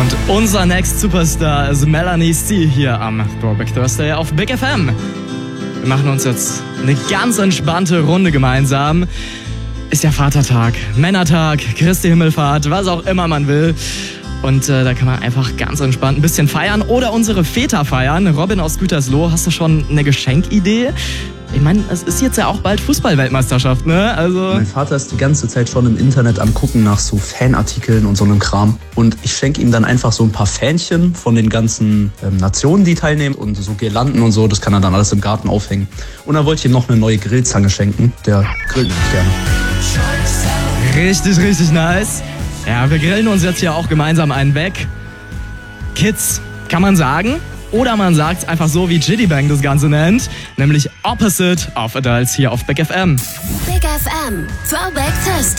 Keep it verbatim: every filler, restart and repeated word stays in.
Und unser Next Superstar ist Melanie C. hier am Throwback Thursday auf Big F M. Wir machen uns jetzt eine ganz entspannte Runde gemeinsam. Ist ja Vatertag, Männertag, Christi Himmelfahrt, was auch immer man will. Und äh, da kann man einfach ganz entspannt ein bisschen feiern oder unsere Väter feiern. Robin aus Gütersloh, hast du schon eine Geschenkidee? Ich meine, es ist jetzt ja auch bald Fußball-Weltmeisterschaft, ne? Also mein Vater ist die ganze Zeit schon im Internet am Gucken nach so Fanartikeln und so einem Kram. Und ich schenke ihm dann einfach so ein paar Fähnchen von den ganzen ähm, Nationen, die teilnehmen. Und so Girlanden und so, das kann er dann alles im Garten aufhängen. Und dann wollte ich ihm noch eine neue Grillzange schenken. Der grillt nämlich gerne. Richtig, richtig nice. Ja, wir grillen uns jetzt hier auch gemeinsam einen weg. Kids, kann man sagen. Oder man sagt es einfach so, wie Jiddy Bang das Ganze nennt. Nämlich Opposite of Adults hier auf Big F M. Big F M, Throwback Thursday.